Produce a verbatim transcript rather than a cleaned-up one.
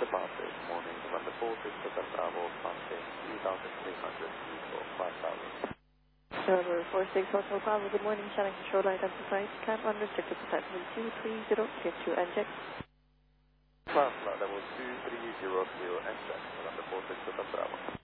departure, morning, November fourth, Hotel Bravo, passing three thousand three hundred feet for five thousand. November four six Hotel Bravo, good morning, Shannon Control identified, Cat one restricted to Type two three zero, clear to enter. Fastla, level two three zero, clear enter, November four six Hotel Bravo.